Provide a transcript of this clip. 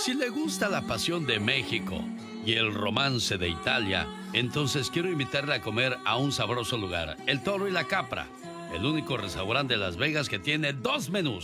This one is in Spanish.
Si le gusta la pasión de México y el romance de Italia, entonces quiero invitarle a comer a un sabroso lugar, El Toro y la Capra, el único restaurante de Las Vegas que tiene 2 menús.